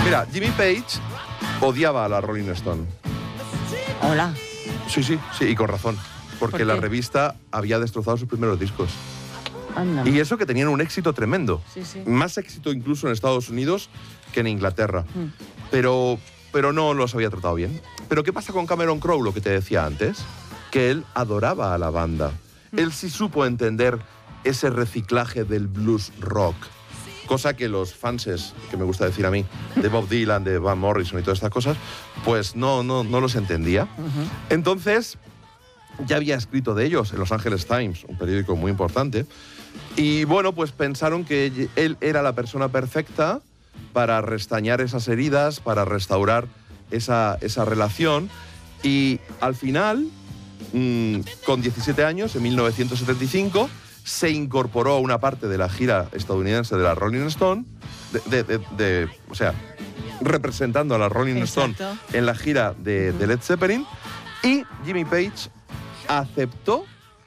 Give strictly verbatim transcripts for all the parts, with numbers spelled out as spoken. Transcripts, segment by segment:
mira, Jimmy Page odiaba a la Rolling Stone. Hola. Sí, sí, sí, y con razón. Porque ¿Por la qué? revista había destrozado sus primeros discos. Anda. Y eso que tenían un éxito tremendo. Sí, sí. Más éxito incluso en Estados Unidos que en Inglaterra. Mm. Pero, pero no los había tratado bien. Pero ¿qué pasa con Cameron Crowe, lo que te decía antes? Que él adoraba a la banda. Mm. Él sí supo entender ese reciclaje del blues rock. Cosa que los fanses, que me gusta decir a mí, de Bob Dylan, de Van Morrison y todas estas cosas, pues no, no, no los entendía. Uh-huh. Entonces, ya había escrito de ellos en Los Angeles Times, un periódico muy importante. Y bueno, pues pensaron que él era la persona perfecta para restañar esas heridas, para restaurar esa, esa relación. Y al final, mmm, con diecisiete años, en mil novecientos setenta y cinco, se incorporó a una parte de la gira estadounidense de la Rolling Stone, de, de, de, de, o sea, representando a la Rolling Exacto. Stone en la gira de, de Led Zeppelin. Y Jimmy Page aceptó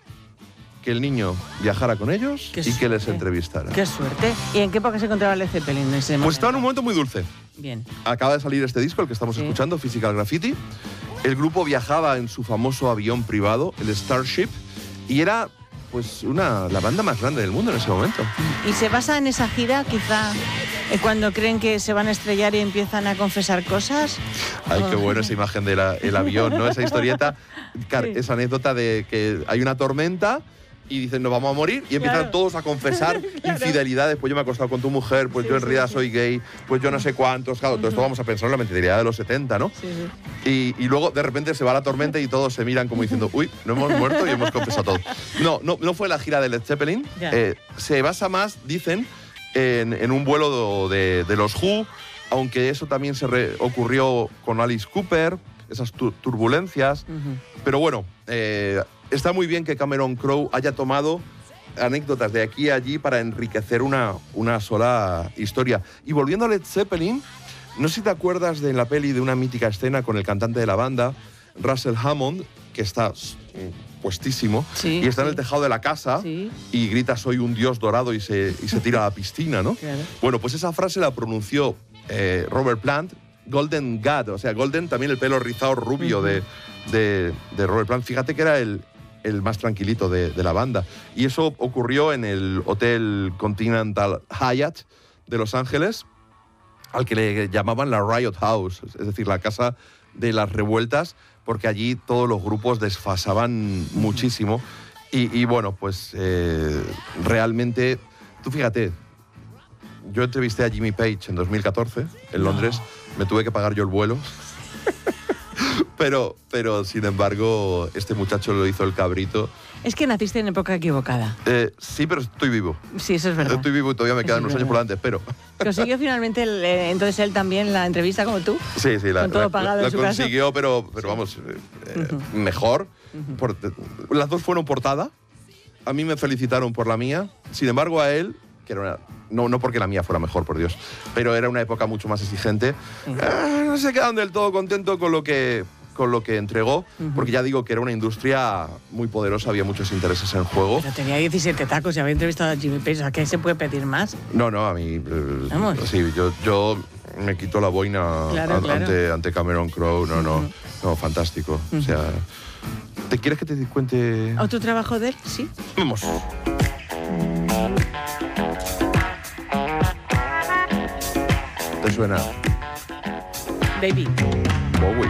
que el niño viajara con ellos Qué y que les suerte. entrevistara. Qué suerte. ¿Y en qué época se encontraba Led Zeppelin en ese momento? Pues estaba en un momento muy dulce. Bien. Acaba de salir este disco, el que estamos Sí. escuchando, Physical Graffiti. El grupo viajaba en su famoso avión privado, el Starship, y era pues una, la banda más grande del mundo en ese momento. ¿Y se basa en esa gira, quizá, eh, cuando creen que se van a estrellar y empiezan a confesar cosas? Ay, qué Oh. bueno esa imagen del avión, ¿no? Esa historieta, car- Sí. esa anécdota de que hay una tormenta y dicen, nos vamos a morir, y empiezan Claro. todos a confesar Claro. infidelidades. Pues yo me he acostado con tu mujer, pues Sí, yo en sí, realidad sí. soy gay, pues yo no sé cuántos. Claro, todo esto vamos a pensar en la mentalidad de los setenta, ¿no? Sí, sí. Y, y luego de repente se va la tormenta y todos se miran como diciendo, uy, no hemos muerto y hemos confesado todo. No, no, no fue la gira de Led Zeppelin. Ya. Eh, se basa más, dicen, en, en un vuelo de, de los Who, aunque eso también se re- ocurrió con Alice Cooper, esas tu- turbulencias. Ujú. Pero bueno, eh, está muy bien que Cameron Crowe haya tomado anécdotas de aquí a allí para enriquecer una, una sola historia. Y volviendo a Led Zeppelin, no sé si te acuerdas de la peli de una mítica escena con el cantante de la banda, Russell Hammond, que está mm, puestísimo, Sí, y está en sí. el tejado de la casa Sí. y grita soy un dios dorado y se, y se tira a la piscina, ¿no? Claro. Bueno, pues esa frase la pronunció eh, Robert Plant, Golden God, o sea, Golden también el pelo rizado rubio Ujú. de, de, de Robert Plant. Fíjate que era el, el más tranquilito de, de la banda. Y eso ocurrió en el Hotel Continental Hyatt de Los Ángeles, al que le llamaban la Riot House, es decir, la casa de las revueltas, porque allí todos los grupos desfasaban muchísimo. Y, y bueno, pues eh, realmente, tú fíjate, yo entrevisté a Jimmy Page en dos mil catorce en Londres, me tuve que pagar yo el vuelo. Pero, pero, sin embargo, este muchacho lo hizo el cabrito. Es que naciste en época equivocada. Eh, sí, pero estoy vivo. Sí, eso es verdad. Estoy vivo y todavía me Eso quedan es unos años verdad. por delante, pero... ¿Consiguió finalmente el- eh, entonces él también la entrevista como tú? Sí, sí, la, Con todo la- pagado la en su caso. consiguió, pero, pero vamos, eh, eh, Ujú. mejor. Ujú. Por- las dos fueron portada. A mí me felicitaron por la mía. Sin embargo, a él, que era una, no, no porque la mía fuera mejor, por Dios, pero era una época mucho más exigente, Ujú. eh, no se quedaron del todo contentos con lo que, con lo que entregó, Ujú. porque ya digo que era una industria muy poderosa, había muchos intereses en juego. Pero tenía diecisiete tacos y había entrevistado a Jimmy Page. ¿A qué se puede pedir más? No, no, a mí. eh, Vamos. Sí, yo, yo me quito la boina Claro, an- claro. Ante, ante Cameron Crowe. No, no, Ujú. no, fantástico. O Ujú. sea, ¿te quieres que te cuente? ¿Otro trabajo de él? Sí. Vamos. ¿Te suena? Baby. Bowie.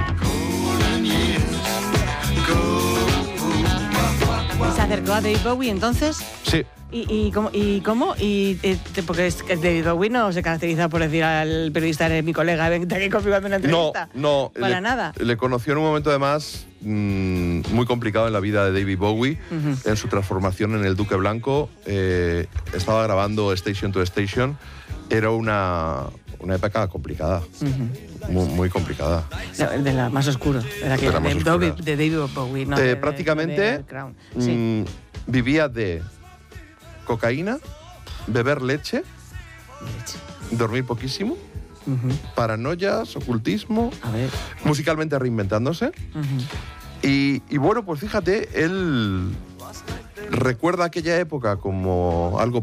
¿Se acercó a David Bowie entonces? Sí. ¿Y, y cómo? ¿Y, cómo? y eh, te- porque es que David Bowie no se caracteriza por decir al periodista, eres mi colega, vente aquí conmigo a hacer una No, entrevista. no. Para le, nada. Le conoció en un momento además mmm, muy complicado en la vida de David Bowie, Ujú. en su transformación en el Duque Blanco. Eh, estaba grabando Station to Station. Era una, una época complicada, Ujú. muy, muy complicada. De, de la más oscuro, de la que De la más de, oscura. David, de David Bowie, no. Eh, de- de- prácticamente de Crown. Sí. mm, vivía de cocaína, beber leche, dormir poquísimo, Ujú. paranoias, ocultismo, A ver. musicalmente reinventándose. Ujú. Y, y bueno, pues fíjate, él recuerda aquella época como algo